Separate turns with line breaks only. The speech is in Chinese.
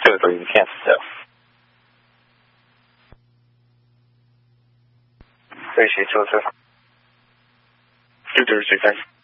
这个影片的。对不起，就这，就对不起，再见。